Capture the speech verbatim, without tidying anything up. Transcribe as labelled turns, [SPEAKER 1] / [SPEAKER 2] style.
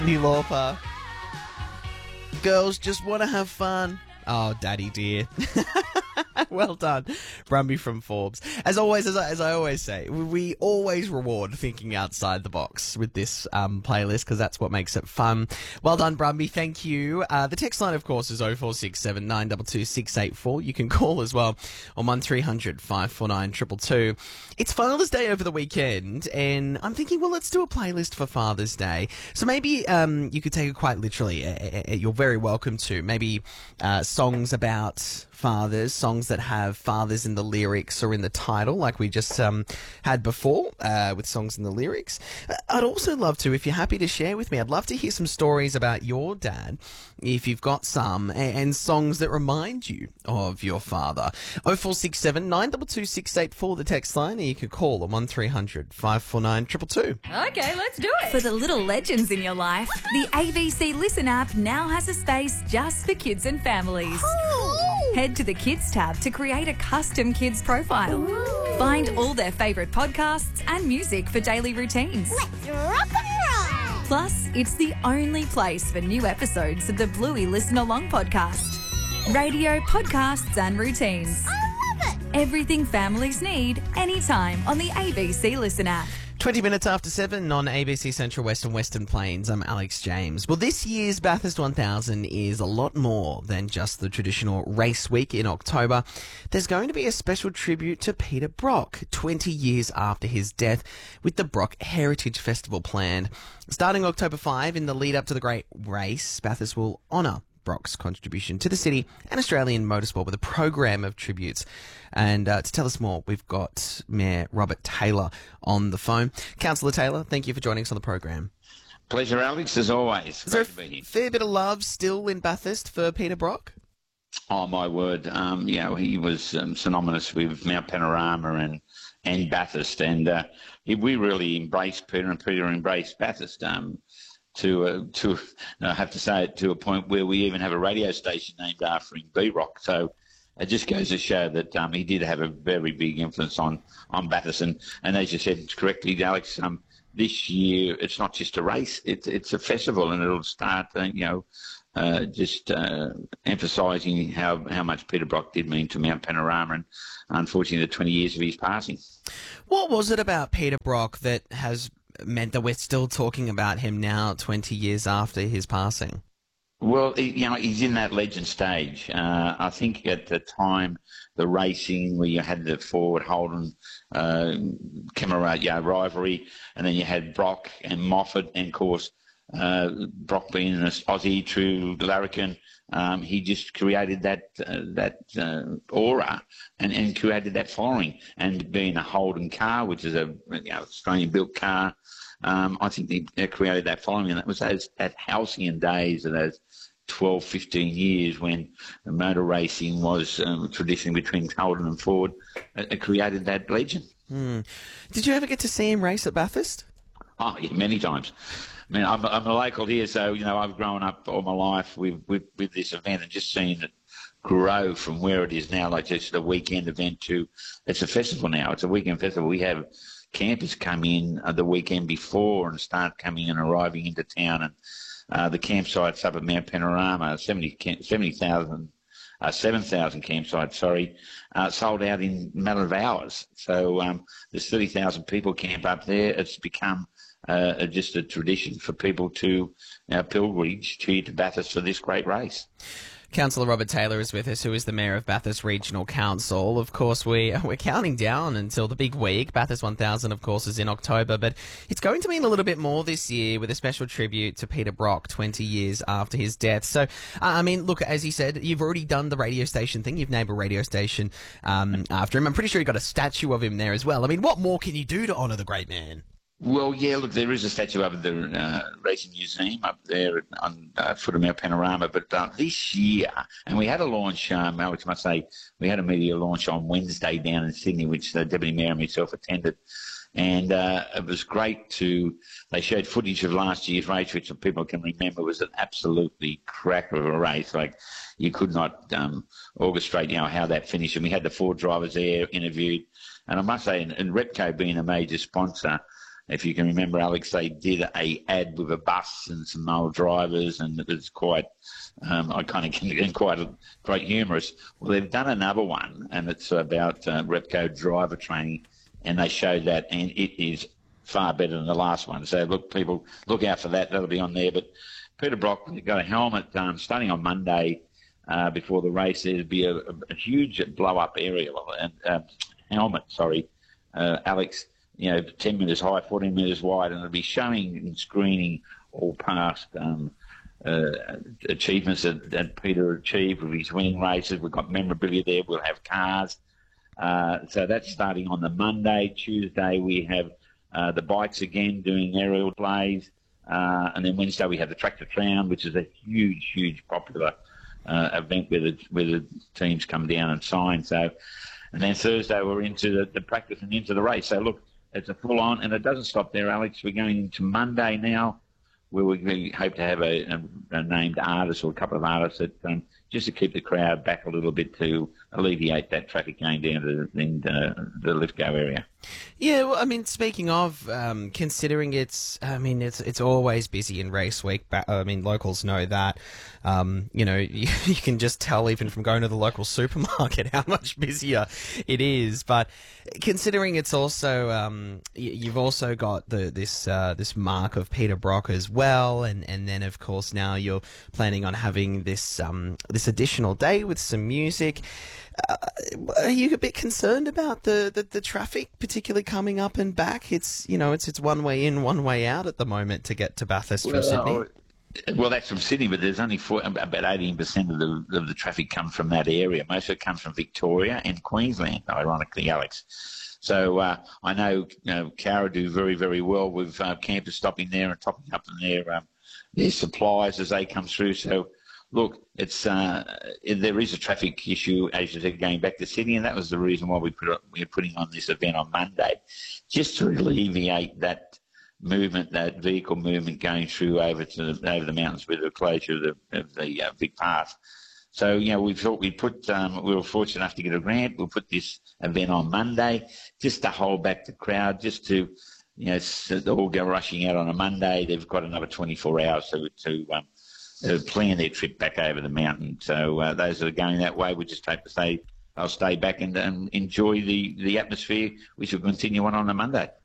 [SPEAKER 1] Cyndi Lauper. Girls just want to have fun. Oh, daddy dear. Well done, Brumby from Forbes. As always, as I, as I always say, we always reward thinking outside the box with this um, playlist because that's what makes it fun. Well done, Brumby. Thank you. Uh, the text line, of course, is oh four six seven, nine two two, six eight four. You can call as well on one three hundred, five four nine, two two two. It's Father's Day over the weekend, and I'm thinking, well, let's do a playlist for Father's Day. So maybe um, you could take it quite literally. Uh, uh, you're very welcome to. Maybe uh, songs about fathers, songs that have fathers in the lyrics or in the title, like we just um, had before uh, with songs in the lyrics. I'd also love to, if you're happy to share with me, I'd love to hear some stories about your dad, if you've got some, and, and songs that remind you of your father. oh four six seven, nine two two, six eight four, the text line, and you can call on one three hundred, five four nine, two two two.
[SPEAKER 2] Okay, let's do it.
[SPEAKER 3] For the little legends in your life, the A B C Listen app now has a space just for kids and families. Head to the Kids tab to create a custom kids profile.
[SPEAKER 4] Ooh.
[SPEAKER 3] Find all their favourite podcasts and music for daily routines.
[SPEAKER 4] Let's rock and roll!
[SPEAKER 3] Plus, it's the only place for new episodes of the Bluey Listen Along podcast. Radio, podcasts and routines.
[SPEAKER 4] I love it!
[SPEAKER 3] Everything families need, anytime on the A B C Listen app.
[SPEAKER 1] twenty minutes after seven on A B C Central West and Western Plains. I'm Alex James. Well, this year's Bathurst one thousand is a lot more than just the traditional race week in October. There's going to be a special tribute to Peter Brock, twenty years after his death, with the Brock Heritage Festival planned. Starting October fifth, in the lead up to the great race, Bathurst will honour Brock's contribution to the city and Australian motorsport with a program of tributes. And uh, to tell us more, we've got Mayor Robert Taylor on the phone. Councillor Taylor, thank you for joining us on the program.
[SPEAKER 5] Pleasure, Alex, as always.
[SPEAKER 1] Is there
[SPEAKER 5] Great to be here.
[SPEAKER 1] a fair bit of love still in Bathurst for Peter Brock?
[SPEAKER 5] Oh, my word. Um, you know, he was um, synonymous with Mount Panorama and, and Bathurst. And uh, he, we really embraced Peter, and Peter embraced Bathurst. Um, to uh, to I have to say it to a point where we even have a radio station named after him, B-Rock. So it just goes to show that um, he did have a very big influence on on Bathurst. And, and as you said correctly, Alex, um, this year it's not just a race; it's it's a festival, and it'll start, uh, you know, uh, just uh, emphasising how how much Peter Brock did mean to Mount Panorama, and unfortunately, the twenty years of his passing.
[SPEAKER 1] What was it about Peter Brock that has meant that we're still talking about him now, twenty years after his passing?
[SPEAKER 5] Well, he, you know, he's in that legend stage. Uh, I think at the time, the racing where you had the Ford Holden uh, Cameron yeah, rivalry, and then you had Brock and Moffat, and of course, uh, Brock being an Aussie, true larrikin. Um, he just created that uh, that uh, aura and, and created that following. And being a Holden car, which is a you know, Australian-built car, um, I think they, they created that following. And that was those that halcyon days of those twelve, fifteen years when motor racing was um, traditionally between Holden and Ford. It, it created that legend.
[SPEAKER 1] Hmm. Did you ever get to see him race at Bathurst?
[SPEAKER 5] Oh, yeah, many times. I mean, I'm, I'm a local here, so, you know, I've grown up all my life with, with, with this event and just seen it grow from where it is now, like just a weekend event to, it's a festival now. It's a weekend festival. We have campers come in uh, the weekend before and start coming and arriving into town. And uh, the campsites up at Mount Panorama, seventy thousand, uh, seven thousand campsites, sorry, uh, sold out in a matter of hours. So um, there's thirty thousand people camp up there. It's become Uh, just a tradition for people to uh, pilgrimage to, to Bathurst for this great race.
[SPEAKER 1] Councillor Robert Taylor is with us, who is the Mayor of Bathurst Regional Council. Of course, we, we're counting down until the big week. Bathurst one thousand, of course, is in October, but it's going to mean a little bit more this year with a special tribute to Peter Brock, twenty years after his death. So, uh, I mean, look, as you said, you've already done the radio station thing. You've named a radio station um, after him. I'm pretty sure you've got a statue of him there as well. I mean, what more can you do to honour the great man?
[SPEAKER 5] Well, yeah, look, there is a statue up at the uh, Racing Museum up there on uh, foot of Mount Panorama. But uh, this year, and we had a launch, um, Alex must say, we had a media launch on Wednesday down in Sydney, which the Deputy Mayor and myself attended. And uh, it was great to, they showed footage of last year's race, which people can remember was an absolutely cracker of a race. Like, you could not um, orchestrate, you know, how that finished. And we had the four drivers there interviewed. And I must say, and, and Repco being a major sponsor, if you can remember, Alex, they did a ad with a bus and some male drivers, and it was quite, um, I kind of quite quite humorous. Well, they've done another one, and it's about uh, Repco driver training, and they showed that, and it is far better than the last one. So look, people, look out for that. That'll be on there. But Peter Brock got a helmet um, starting on Monday uh, before the race. There'd be a, a huge blow-up area and uh, helmet. Sorry, uh, Alex. You know, ten metres high, fourteen metres wide, and it'll be showing and screening all past um, uh, achievements that, that Peter achieved with his winning races. We've got memorabilia there. We'll have cars. Uh, so that's starting on the Monday. Tuesday we have uh, the bikes again doing aerial plays. Uh, and then Wednesday we have the Tractor Crown, which is a huge, huge popular uh, event where the, where the teams come down and sign. So, and then Thursday we're into the, the practice and into the race. So look, it's a full on, and it doesn't stop there, Alex. We're going into Monday now, where we hope to have a, a, a named artist or a couple of artists that um, just to keep the crowd back a little bit to alleviate that traffic going down to the, in the, the Lithgow area.
[SPEAKER 1] Yeah, well, I mean, speaking of, um, considering it's, I mean, it's it's always busy in race week. But, I mean, locals know that. Um, you know, you, you can just tell even from going to the local supermarket how much busier it is. But considering it's also, um, you've also got the this uh, this mark of Peter Brock as well, and, and then of course now you're planning on having this um, this additional day with some music. Uh, are you a bit concerned about the, the, the traffic, particularly coming up and back? It's you know it's it's one way in, one way out at the moment to get to Bathurst from
[SPEAKER 5] well,
[SPEAKER 1] Sydney.
[SPEAKER 5] Well, that's from Sydney, but there's only four, about eighteen percent of the of the traffic comes from that area. Most of it comes from Victoria and Queensland, ironically, Alex. So uh, I know, you know Cara do very, very well with uh, campers stopping there and topping up in their um, their supplies as they come through. So. Look, it's uh, there is a traffic issue, as you said, going back to Sydney, and that was the reason why we put we're putting on this event on Monday, just to alleviate that movement, that vehicle movement going through over to the, over the mountains with the closure of the, of the uh, Vic Pass. So, you know, we thought we'd put, um, we were fortunate enough to get a grant. We'll put this event on Monday just to hold back the crowd, just to, you know, so they all go rushing out on a Monday. They've got another twenty-four hours to, to um, Uh, plan their trip back over the mountain. So uh, those that are going that way, we just hope to say I'll stay back and, and enjoy the, the atmosphere, which will continue on on a Monday.